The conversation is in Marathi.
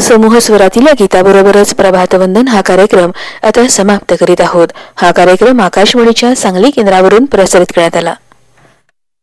समूह स्वरातील गीताबरोबरच प्रभातवंदन हा कार्यक्रम आता समाप्त करीत आहोत। हा कार्यक्रम आकाशवाणीच्या सांगली केंद्रावरून प्रसारित करण्यात आला।